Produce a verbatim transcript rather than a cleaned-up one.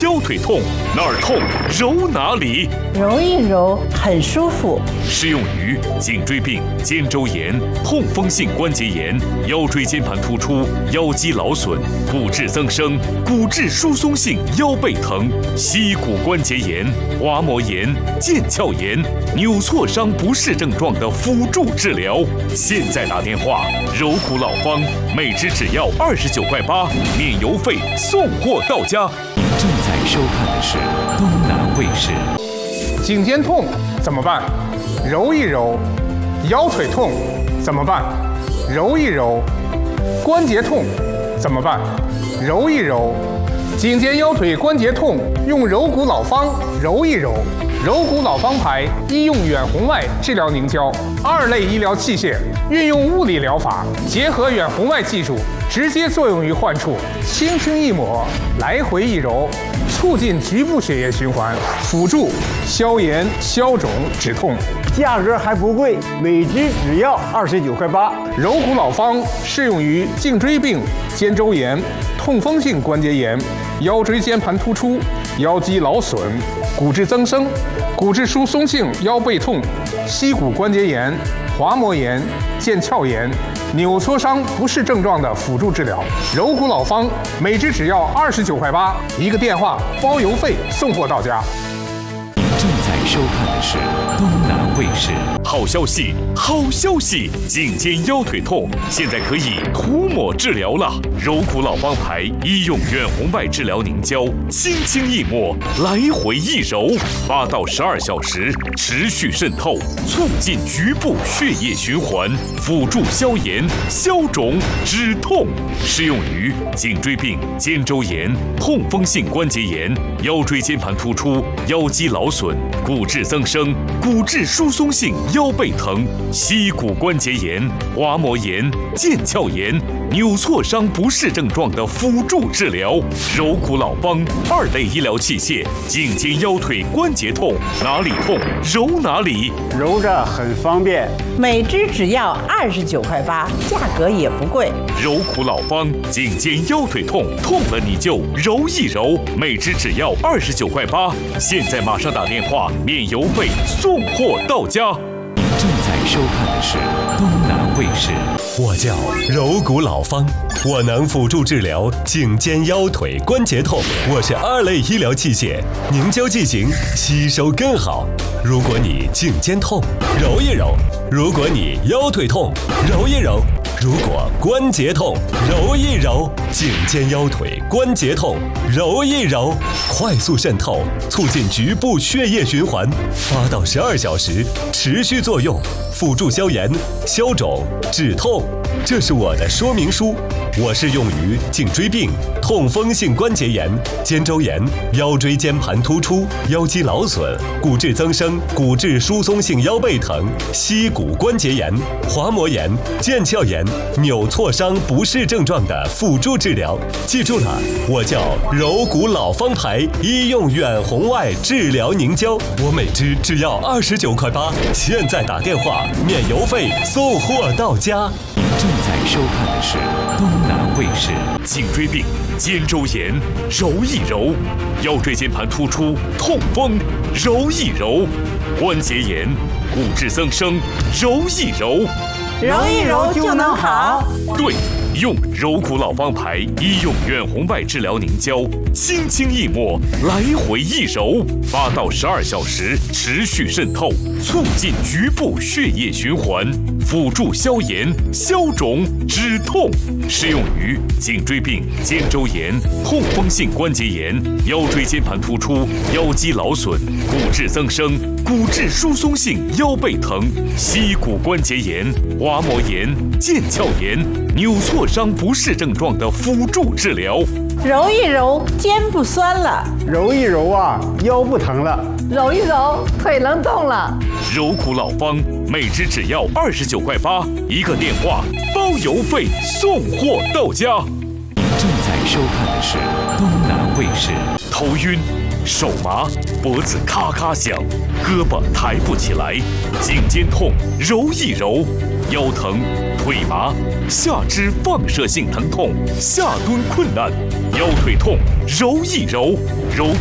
腰腿痛哪儿痛揉哪里， 揉一揉很舒服。 适用于颈椎病、肩周炎、痛风性关节炎、腰椎间盘突出、腰肌劳损、骨质增生、骨质疏松性腰背疼、膝骨关节炎、滑膜炎、腱鞘炎、扭挫伤不适症状的辅助治疗。现在打电话，柔骨老方，每支只要二十九块八，免邮费，送货到家。 正在收看的是东南卫视。 颈肩痛怎么办？揉一揉。腰腿痛怎么办？揉一揉。关节痛怎么办？揉一揉。颈肩腰腿关节痛用柔骨老方揉一揉。柔骨老方牌医用远红外治疗凝胶，二类医疗器械，运用物理疗法，结合远红外技术，直接作用于患处，轻轻一抹，来回一揉，促进局部血液循环，辅助消炎、消肿、止痛。 价格还不贵，每支只要二十九块八。 柔骨老方适用于颈椎病、肩周炎、痛风性关节炎、腰椎间盘突出、腰肌劳损、骨质增生、骨质疏松性腰背痛、膝骨关节炎、滑膜炎、腱鞘炎、扭挫伤不适症状的辅助治疗。柔骨老方每支只要二十九块八，一个电话包邮费，送货到家。 正在收看的是东南卫视。 好消息，好消息！颈肩腰腿痛现在可以涂抹治疗了。柔骨老方牌医用远红外治疗凝胶，轻轻一抹，来回一揉，八到十二小时持续渗透，促进局部血液循环，辅助消炎、消肿、止痛。适用于颈椎病、肩周炎、痛风性关节炎、腰椎间盘突出、腰肌劳损、骨质增生、骨质疏松性腰背疼、膝骨关节炎、滑膜炎、腱鞘炎、扭挫伤不适症状的辅助治疗。柔骨老方二类医疗器械，颈肩腰腿关节痛哪里痛揉哪里， 揉着很方便。 每支只要二十九块八，价格也不贵。 柔骨老方颈肩腰腿痛，痛了你就揉一揉，每支只要二十九块八。现在马上打电话，免邮费，送货到家。 正在收看的是东南卫视。 我叫柔骨老方，我能辅助治疗颈肩腰腿关节痛。我是二类医疗器械，凝胶剂型吸收更好。如果你颈肩痛，揉一揉；如果你腰腿痛，揉一揉；如果关节痛，揉一揉。颈肩腰腿关节痛，揉一揉，快速渗透，促进局部血液循环，八到十二小时持续作用，辅助消炎、消肿、止痛。这是我的说明书。我适用于颈椎病、痛风性关节炎、肩周炎、腰椎间盘突出、腰肌劳损、骨质增生、骨质疏松性腰背疼、膝骨关节炎、滑膜炎、腱鞘炎、扭挫伤不适症状的辅助治疗。记住了，我叫柔骨老方牌医用远红外治疗凝胶，我每支只要二十九块八，现在打电话免邮费，送货到家。 正在收看的是东南卫视。 颈椎病、肩周炎揉一揉，腰椎间盘突出、痛风揉一揉，关节炎、骨质增生揉一揉， 揉一揉就能好。 对，用柔骨老方牌医用远红外治疗凝胶，轻轻一抹，来回一揉，八到十二小时持续渗透，促进局部血液循环，辅助消炎、消肿、止痛。适用于颈椎病、肩周炎、痛风性关节炎、腰椎间盘突出、腰肌劳损、骨质增生、骨质疏松性腰背疼、膝骨关节炎、滑膜炎、腱鞘炎、扭挫伤不适症状的辅助治疗。 揉一揉，肩不酸了； 揉一揉啊，腰不疼了； 揉一揉，腿能动了。 柔骨老方每支只要二十九块八，一个电话包邮费，送货到家。 正在收看的是东南卫视。 头晕、手麻、脖子咔咔响、胳膊抬不起来、颈肩痛揉一揉、腰疼、腿麻、下肢放射性疼痛、下蹲困难、腰腿痛揉一揉、揉。